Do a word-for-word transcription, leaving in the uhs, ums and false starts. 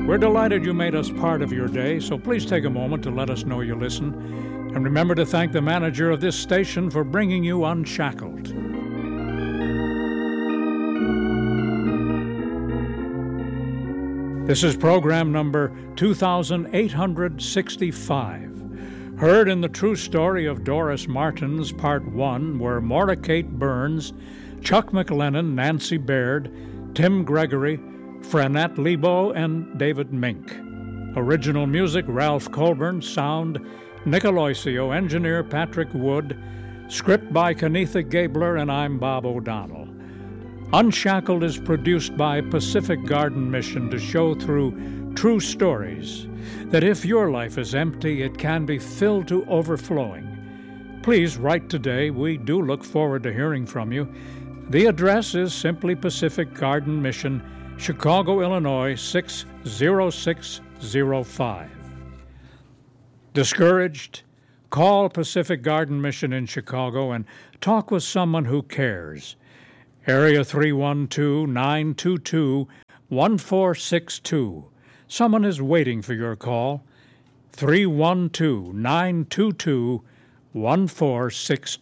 We're delighted you made us part of your day, so please take a moment to let us know you listen. And remember to thank the manager of this station for bringing you Unshackled. This is program number two thousand eight hundred sixty-five. Heard in the true story of Doris Martins, Part one, were Maura Kate Burns, Chuck McLennan, Nancy Baird, Tim Gregory, Frenette Lebo, and David Mink. Original music, Ralph Colburn. Sound, Nick Aloisio. Engineer, Patrick Wood. Script by Kenetha Gabler, and I'm Bob O'Donnell. Unshackled is produced by Pacific Garden Mission to show through true stories that if your life is empty, it can be filled to overflowing. Please write today. We do look forward to hearing from you. The address is simply Pacific Garden Mission, Chicago, Illinois, six zero six zero five. Discouraged? Call Pacific Garden Mission in Chicago and talk with someone who cares. Area three one two, nine two two, one four six two. Someone is waiting for your call. three one two, nine two two, one four six